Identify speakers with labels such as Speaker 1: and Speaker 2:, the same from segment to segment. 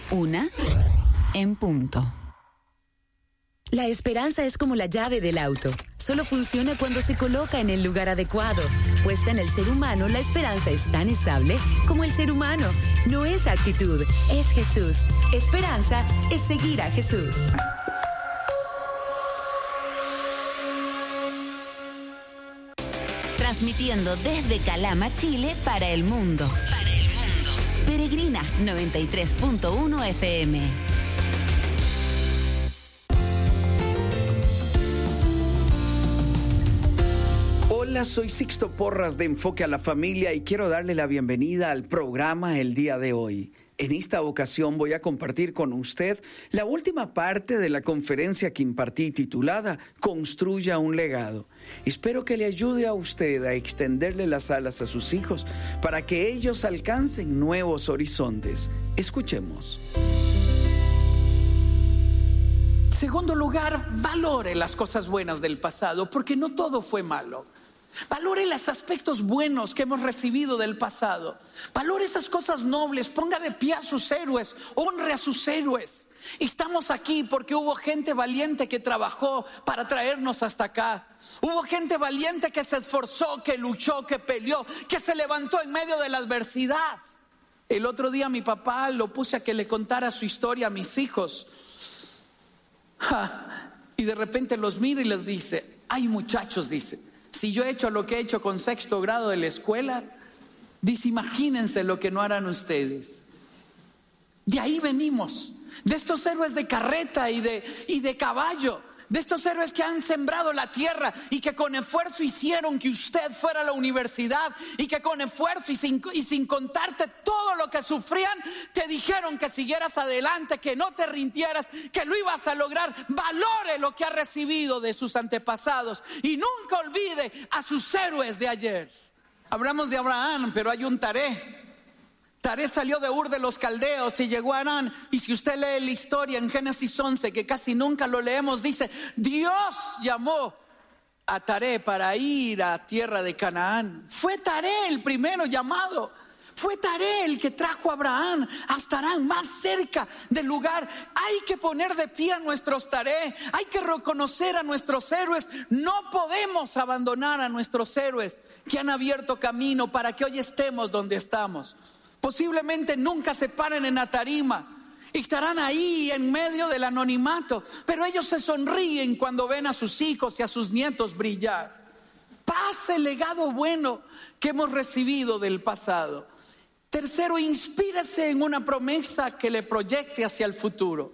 Speaker 1: 1:00
Speaker 2: La esperanza es como la llave del auto. Solo funciona cuando se coloca en el lugar adecuado. Puesta en el ser humano, la esperanza es tan estable como el ser humano. No es actitud, es Jesús. Esperanza es seguir a Jesús.
Speaker 1: Transmitiendo desde Calama, Chile, para el mundo. Peregrina 93.1 FM.
Speaker 3: Hola, soy Sixto Porras de Enfoque a la Familia y quiero darle la bienvenida al programa el día de hoy. En esta ocasión voy a compartir con usted la última parte de la conferencia que impartí titulada Construya un legado. Espero que le ayude a usted a extenderle las alas a sus hijos para que ellos alcancen nuevos horizontes. Escuchemos.
Speaker 4: Segundo lugar, valore las cosas buenas del pasado, porque no todo fue malo. Valore los aspectos buenos que hemos recibido del pasado. Valore esas cosas nobles, ponga de pie a sus héroes, honre a sus héroes. Estamos aquí porque hubo gente valiente que trabajó para traernos hasta acá. Hubo gente valiente que se esforzó, que luchó, que peleó, que se levantó en medio de la adversidad. El otro día mi papá lo puse a que le contara su historia a mis hijos. Y de repente los mira y les dice: ay, muchachos, dice, si yo he hecho lo que he hecho con sexto grado de la escuela, dice, imagínense lo que no harán ustedes. De ahí venimos, de estos héroes de carreta y de caballo, de estos héroes que han sembrado la tierra y que con esfuerzo hicieron que usted fuera a la universidad, y que con esfuerzo y sin contarte todo lo que sufrían, te dijeron que siguieras adelante, que no te rindieras, que lo ibas a lograr. Valore lo que ha recibido de sus antepasados y nunca olvide a sus héroes de ayer. Hablamos de Abraham, pero hay un Taré. Taré salió de Ur de los Caldeos y llegó a Harán. Y si usted lee la historia en Génesis 11, que casi nunca lo leemos, dice: Dios llamó a Taré para ir a tierra de Canaán. Fue Taré el primero llamado. Fue Taré el que trajo a Abraham hasta Harán, más cerca del lugar. Hay que poner de pie a nuestros Taré. Hay que reconocer a nuestros héroes. No podemos abandonar a nuestros héroes que han abierto camino para que hoy estemos donde estamos. Posiblemente nunca se paren en la tarima, estarán ahí en medio del anonimato, pero ellos se sonríen cuando ven a sus hijos y a sus nietos brillar. Pase el legado bueno que hemos recibido del pasado. Tercero, inspírese en una promesa que le proyecte hacia el futuro.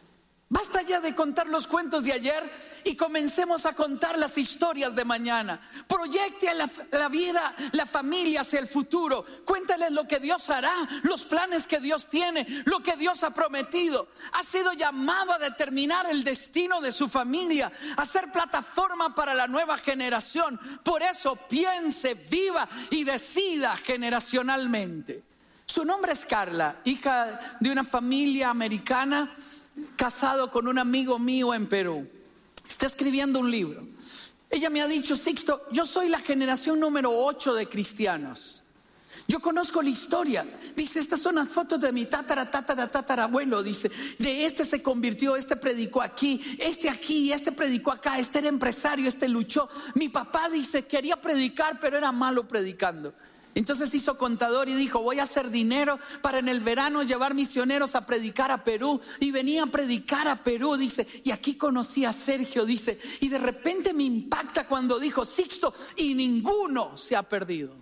Speaker 4: Basta ya de contar los cuentos de ayer y comencemos a contar las historias de mañana. Proyecte a la vida, la familia hacia el futuro. Cuéntales lo que Dios hará, los planes que Dios tiene, lo que Dios ha prometido. Ha sido llamado a determinar el destino de su familia, a ser plataforma para la nueva generación. Por eso piense, viva y decida generacionalmente. Su nombre es Carla, hija de una familia americana, casado con un amigo mío en Perú. Está escribiendo un libro. Ella me ha dicho: Sixto, yo soy la generación número 8 de cristianos. Yo conozco la historia. Dice, estas son las fotos de mi tatarabuelo. Dice, de este se convirtió, este predicó aquí, este predicó acá, este era empresario, este luchó. Mi papá, dice, quería predicar, pero era malo predicando. Entonces hizo contador y dijo: voy a hacer dinero para en el verano llevar misioneros a predicar a Perú. Y venía a predicar a Perú, dice, y aquí conocí a Sergio, dice, y de repente me impacta cuando dijo: Sixto, y ninguno se ha perdido.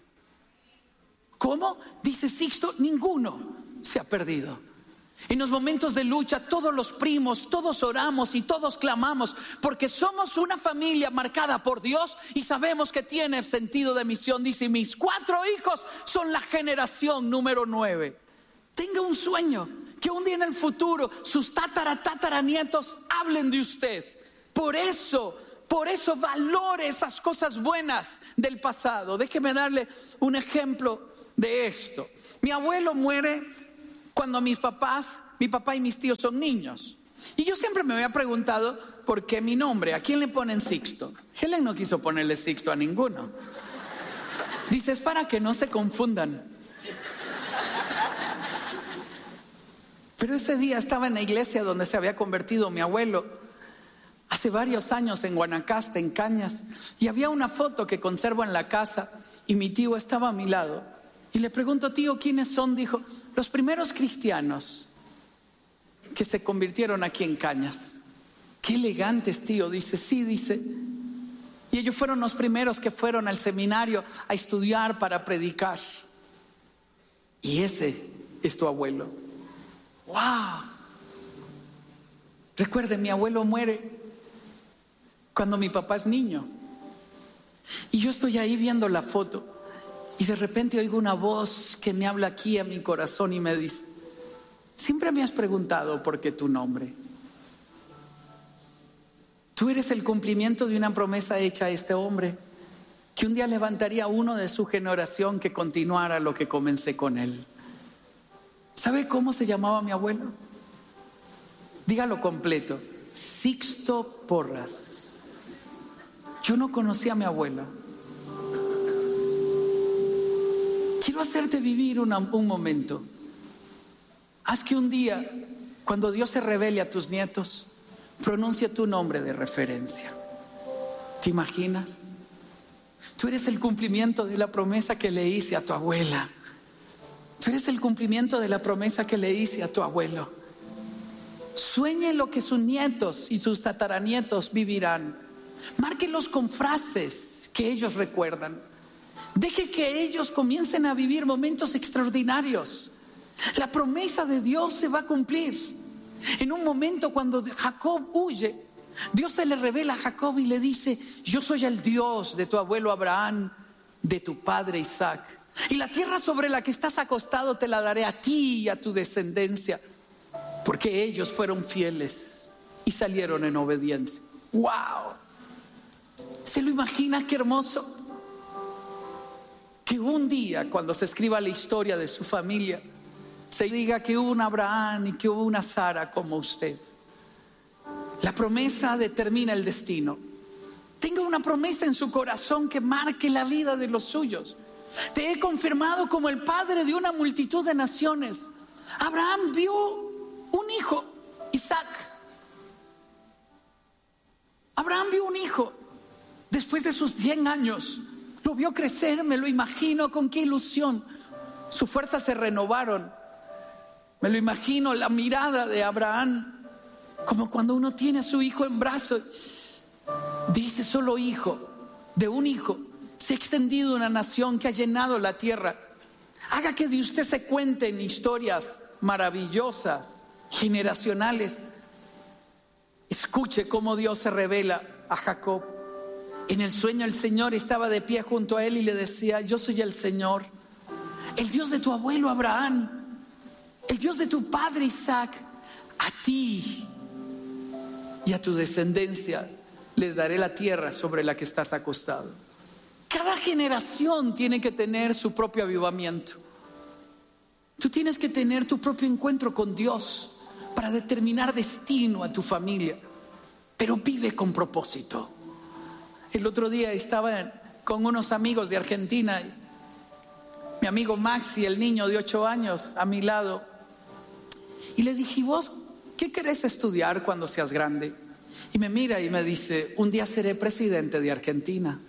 Speaker 4: ¿Cómo? Dice Sixto, ninguno se ha perdido. En los momentos de lucha, todos los primos, todos oramos y todos clamamos, porque somos una familia marcada por Dios y sabemos que tiene sentido de misión. Dice, mis 4 hijos son la generación número 9. Tenga un sueño, que un día en el futuro sus tataranietos hablen de usted. Por eso valore esas cosas buenas del pasado. Déjeme darle un ejemplo de esto. Mi abuelo muere cuando mi papá y mis tíos son niños. Y yo siempre me había preguntado por qué mi nombre, ¿a quién le ponen Sixto? Helen no quiso ponerle Sixto a ninguno. Dice, es para que no se confundan. Pero ese día estaba en la iglesia donde se había convertido mi abuelo, hace varios años en Guanacaste, en Cañas, y había una foto que conservo en la casa y mi tío estaba a mi lado. Y le pregunto, tío, ¿quiénes son? Dijo, los primeros cristianos que se convirtieron aquí en Cañas. Qué elegantes, tío. Dice, sí, dice. Y ellos fueron los primeros que fueron al seminario a estudiar para predicar. Y ese es tu abuelo. ¡Wow! Recuerde, mi abuelo muere cuando mi papá es niño. Y yo estoy ahí viendo la foto y de repente oigo una voz que me habla aquí a mi corazón y me dice, siempre me has preguntado por qué tu nombre. Tú eres el cumplimiento de una promesa hecha a este hombre, que un día levantaría uno de su generación que continuara lo que comencé con él. ¿Sabe cómo se llamaba mi abuelo? Dígalo completo. Sixto Porras. Yo no conocía a mi abuelo. Quiero hacerte vivir un momento. Haz que un día, cuando Dios se revele a tus nietos, pronuncia tu nombre de referencia. ¿Te imaginas? Tú eres el cumplimiento de la promesa que le hice a tu abuela. Tú eres el cumplimiento de la promesa que le hice a tu abuelo. Sueñe lo que sus nietos y sus tataranietos vivirán. Márquelos con frases que ellos recuerdan. Deje que ellos comiencen a vivir momentos extraordinarios. La promesa de Dios se va a cumplir. En un momento cuando Jacob huye, Dios se le revela a Jacob y le dice, yo soy el Dios de tu abuelo Abraham, de tu padre Isaac. Y la tierra sobre la que estás acostado te la daré a ti y a tu descendencia, porque ellos fueron fieles y salieron en obediencia. ¡Wow! ¿Se lo imagina qué hermoso? Que un día, cuando se escriba la historia de su familia, se diga que hubo un Abraham y que hubo una Sara como usted. La promesa determina el destino. Tenga una promesa en su corazón que marque la vida de los suyos. Te he confirmado como el padre de una multitud de naciones. Abraham vio un hijo, Isaac. Abraham vio un hijo. Después de sus 100 años, lo vio crecer, me lo imagino con qué ilusión. Sus fuerzas se renovaron. Me lo imagino, la mirada de Abraham, como cuando uno tiene a su hijo en brazos. Dice, solo hijo, de un hijo, se ha extendido una nación que ha llenado la tierra. Haga que de usted se cuenten historias maravillosas, generacionales. Escuche cómo Dios se revela a Jacob. En el sueño el Señor estaba de pie junto a él y le decía, yo soy el Señor, el Dios de tu abuelo Abraham, el Dios de tu padre Isaac. A ti y a tu descendencia les daré la tierra sobre la que estás acostado. Cada generación tiene que tener su propio avivamiento. Tú tienes que tener tu propio encuentro con Dios para determinar destino a tu familia, pero vive con propósito. El otro día estaba con unos amigos de Argentina, mi amigo Maxi, el niño de 8 años, a mi lado, y le dije, ¿vos qué querés estudiar cuando seas grande? Y me mira y me dice, un día seré presidente de Argentina.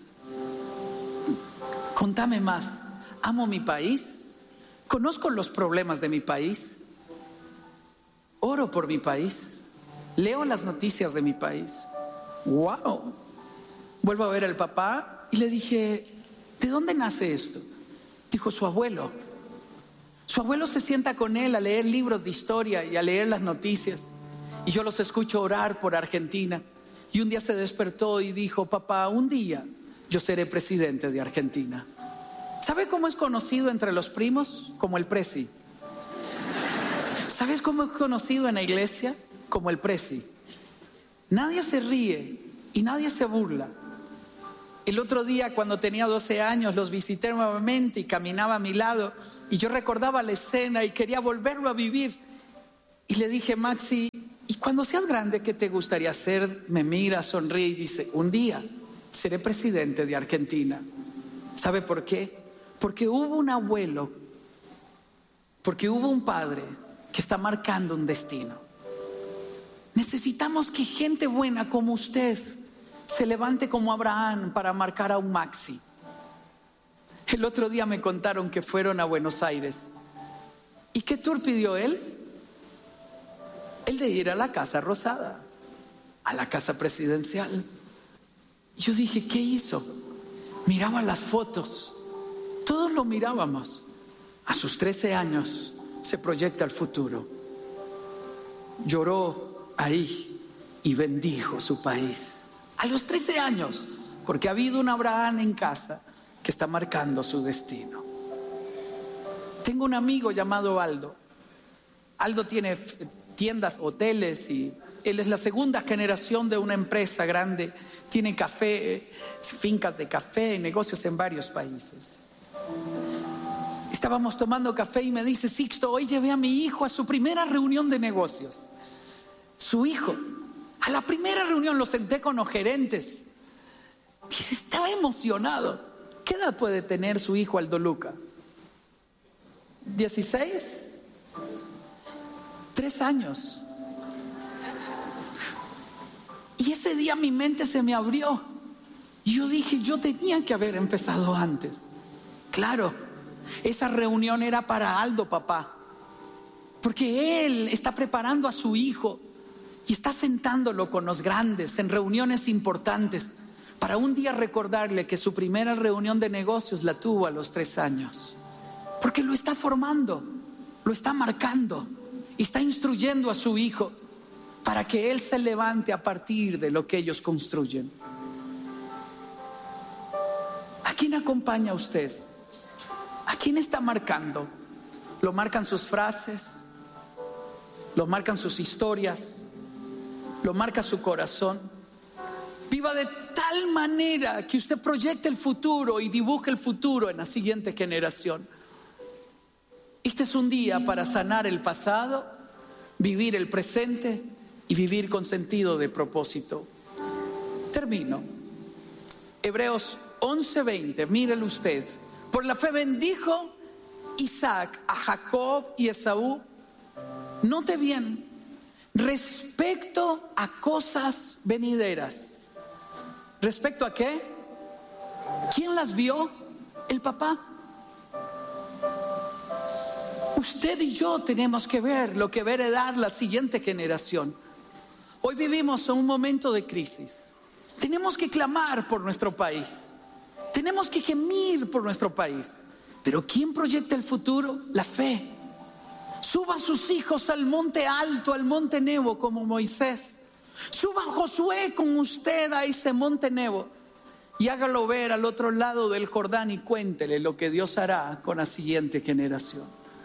Speaker 4: Contame más. Amo mi país, conozco los problemas de mi país, oro por mi país, leo las noticias de mi país. ¡Wow! Vuelvo a ver al papá y le dije, ¿de dónde nace esto? Dijo, su abuelo. Su abuelo se sienta con él a leer libros de historia y a leer las noticias. Y yo los escucho orar por Argentina. Y un día se despertó y dijo, papá, un día yo seré presidente de Argentina. ¿Sabe cómo es conocido entre los primos? Como el presi. ¿Sabes cómo es conocido en la iglesia? Como el presi. Nadie se ríe y nadie se burla. El otro día, cuando tenía 12 años, los visité nuevamente y caminaba a mi lado y yo recordaba la escena y quería volverlo a vivir. Y le dije, Maxi, ¿y cuando seas grande qué te gustaría hacer? Me mira, sonríe y dice, un día seré presidente de Argentina. ¿Sabe por qué? Porque hubo un abuelo, porque hubo un padre que está marcando un destino. Necesitamos que gente buena como usted se levante como Abraham para marcar a un Maxi. El otro día me contaron que fueron a Buenos Aires. ¿Y qué tour pidió él? El de ir a la Casa Rosada, a la casa presidencial. Yo dije, ¿qué hizo? Miraba las fotos. Todos lo mirábamos. A sus 13 años se proyecta el futuro. Lloró ahí y bendijo su país. A los 13 años, porque ha habido un Abraham en casa que está marcando su destino. Tengo un amigo llamado Aldo. Aldo tiene tiendas, hoteles, y él es la segunda generación de una empresa grande. Tiene café, fincas de café, negocios en varios países. Estábamos tomando café y me dice, Sixto, hoy llevé a mi hijo a su primera reunión de negocios. Su hijo, a la primera reunión lo senté con los gerentes. Dice, estaba emocionado. ¿Qué edad puede tener su hijo Aldo Luca? ¿16? 3 años. Y ese día mi mente se me abrió. Y yo dije, yo tenía que haber empezado antes. Claro, esa reunión era para Aldo, papá. Porque él está preparando a su hijo y está sentándolo con los grandes en reuniones importantes para un día recordarle que su primera reunión de negocios la tuvo a los 3 años. Porque lo está formando, lo está marcando y está instruyendo a su hijo para que él se levante a partir de lo que ellos construyen. ¿A quién acompaña usted? ¿A quién está marcando? ¿Lo marcan sus frases? ¿Lo marcan sus historias? ¿Lo marca su corazón? Viva de tal manera que usted proyecte el futuro y dibuje el futuro en la siguiente generación. Este es un día para sanar el pasado, vivir el presente y vivir con sentido de propósito. Termino. Hebreos 11:20, mírelo usted. Por la fe bendijo Isaac a Jacob y Esaú. Note bien, respecto a cosas venideras. ¿Respecto a qué? ¿Quién las vio? El papá. Usted y yo tenemos que ver lo que va a heredar la siguiente generación. Hoy vivimos en un momento de crisis. Tenemos que clamar por nuestro país. Tenemos que gemir por nuestro país. Pero ¿quién proyecta el futuro? La fe. Suba a sus hijos al monte alto, al monte Nebo, como Moisés. Suba Josué con usted a ese monte Nebo y hágalo ver al otro lado del Jordán y cuéntele lo que Dios hará con la siguiente generación.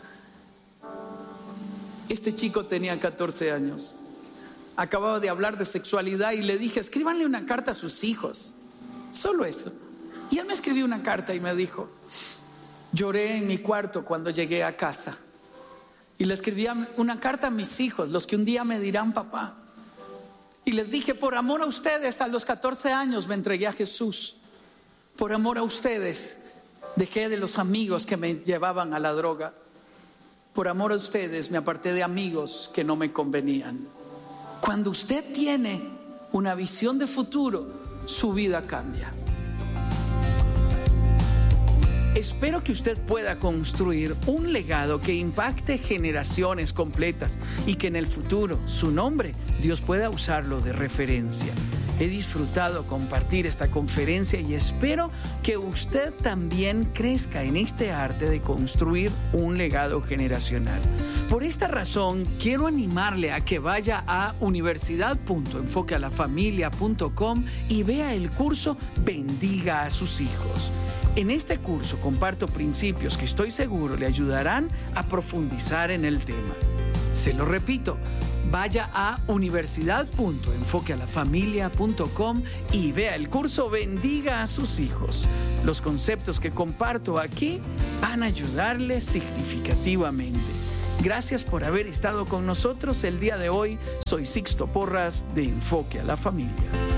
Speaker 4: Este chico tenía 14 años. Acababa de hablar de sexualidad y le dije, escríbanle una carta a sus hijos. Solo eso. Y él me escribió una carta y me dijo, lloré en mi cuarto cuando llegué a casa. Y le escribí una carta a mis hijos, los que un día me dirán papá. Y les dije, por amor a ustedes, a los 14 años me entregué a Jesús. Por amor a ustedes, dejé de los amigos que me llevaban a la droga. Por amor a ustedes, me aparté de amigos que no me convenían. Cuando usted tiene una visión de futuro, su vida cambia. Espero que usted pueda construir un legado que impacte generaciones completas y que en el futuro, su nombre, Dios pueda usarlo de referencia. He disfrutado compartir esta conferencia y espero que usted también crezca en este arte de construir un legado generacional. Por esta razón, quiero animarle a que vaya a universidad.enfoquealafamilia.com y vea el curso Bendiga a sus hijos. En este curso comparto principios que estoy seguro le ayudarán a profundizar en el tema. Se lo repito, vaya a universidad.enfoquealafamilia.com y vea el curso Bendiga a sus hijos. Los conceptos que comparto aquí van a ayudarle significativamente. Gracias por haber estado con nosotros el día de hoy. Soy Sixto Porras de Enfoque a la Familia.